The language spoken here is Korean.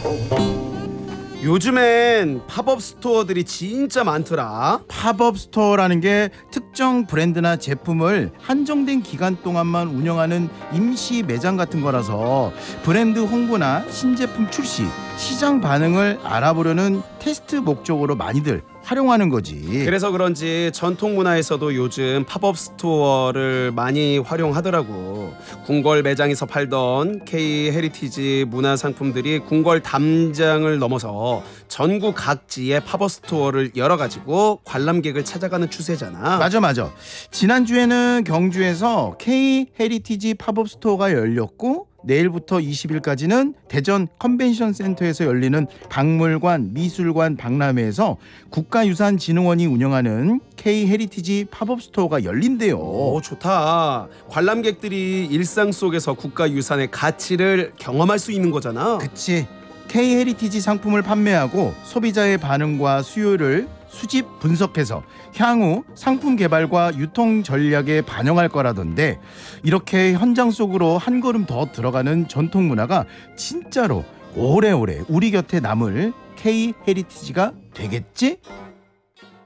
요즘엔 팝업 스토어들이 진짜 많더라. 팝업 스토어라는 게 특정 브랜드나 제품을 한정된 기간 동안만 운영하는 임시 매장 같은 거라서 브랜드 홍보나 신제품 출시, 시장 반응을 알아보려는 테스트 목적으로 많이들 활용하는 거지. 그래서 그런지 전통 문화에서도 요즘 팝업 스토어를 많이 활용하더라고. 궁궐 매장에서 팔던 K 헤리티지 문화 상품들이 궁궐 담장을 넘어서 전국 각지에 팝업 스토어를 열어가지고 관람객을 찾아가는 추세잖아. 맞아. 지난주에는 경주에서 K 헤리티지 팝업 스토어가 열렸고 내일부터 20일까지는 대전 컨벤션 센터에서 열리는 박물관, 미술관, 박람회에서 국가유산진흥원이 운영하는 K 헤리티지 팝업 스토어가 열린대요. 오, 좋다. 관람객들이 일상 속에서 국가유산의 가치를 경험할 수 있는 거잖아. 그치. K 헤리티지 상품을 판매하고 소비자의 반응과 수요를 수집 분석해서 향후 상품 개발과 유통 전략에 반영할 거라던데, 이렇게 현장 속으로 한 걸음 더 들어가는 전통 문화가 진짜로 오래오래 우리 곁에 남을 K 헤리티지가 되겠지?